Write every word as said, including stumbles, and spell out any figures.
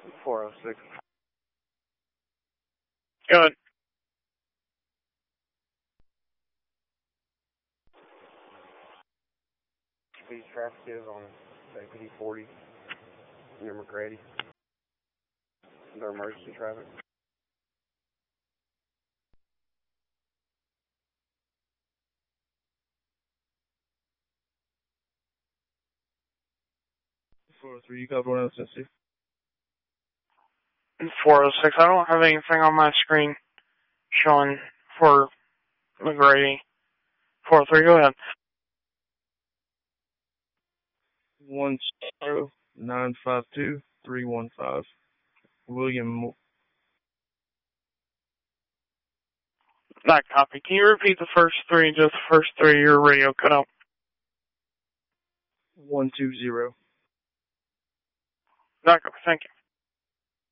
four oh six. Good. These traffic is on Deputy forty near McGrady. Their emergency traffic. four oh three, you got one else, Cincy. four oh six, I don't have anything on my screen showing for McGrady. four oh three, go ahead. one zero nine five two three one five. William Moore. That copy. Can you repeat the first three, just the first three, your radio cut out? one two zero. That copy, thank you.